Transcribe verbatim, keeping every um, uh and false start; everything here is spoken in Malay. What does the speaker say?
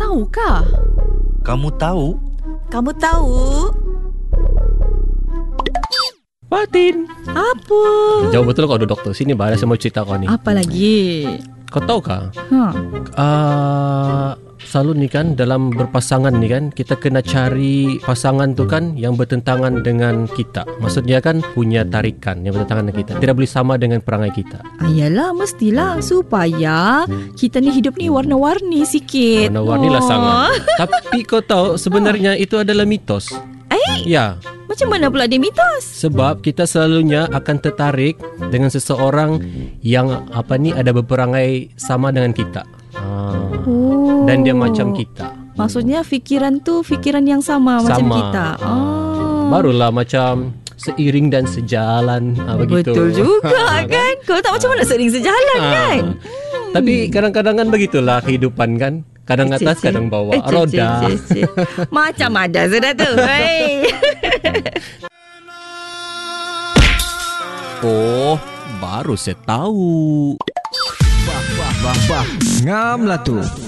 tahukah? Kamu tahu? Kamu tahu? Fatin. Apa? Jauh betul kau ada doktor. Sini bah, ada saya mau cerita kau ni. Apa lagi? Kau tahu kah? Ha. Uh, selalu ni kan dalam berpasangan ni kan, kita kena cari pasangan tu kan yang bertentangan dengan kita. Maksudnya kan punya tarikan yang bertentangan dengan kita. Tidak boleh sama dengan perangai kita. Ayalah, mestilah supaya kita ni hidup ni warna-warni sikit. Warna-warni lah sangat. Tapi kau tahu sebenarnya itu adalah mitos. Eh? Ya. Macam mana pula dia mitos? Sebab kita selalunya akan tertarik dengan seseorang yang apa ni ada berperangai sama dengan kita. Ah. Oh. Dan dia macam kita. Maksudnya fikiran tu fikiran yang sama, sama. macam kita. Ah. Barulah macam seiring dan sejalan. Ah, begitu. Betul juga kan. Kau tak macam mana seiring sejalan ah. kan? Hmm. Tapi kadang-kadang kan begitulah kehidupan kan. Kadang atas, cik, kadang bawah. Eh, roda. Cik, cik, cik. Macam ada sudah tu. Hey. Oh, baru saya tahu. Bah, bah, bah, bah. Ngam lah tu.